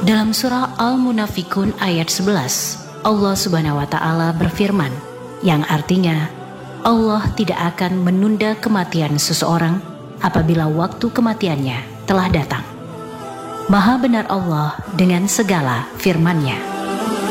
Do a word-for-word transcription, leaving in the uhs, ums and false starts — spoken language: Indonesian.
Dalam surah Al-Munafikun ayat sebelas, Allah Subhanahu wa taala berfirman, yang artinya Allah tidak akan menunda kematian seseorang apabila waktu kematiannya telah datang. Maha benar Allah dengan segala firman-Nya.